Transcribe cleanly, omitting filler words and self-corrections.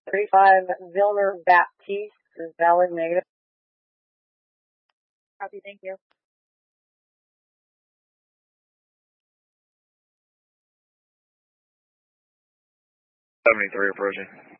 35 Vilmer Baptiste is valid negative. Copy, thank you. 73 approaching.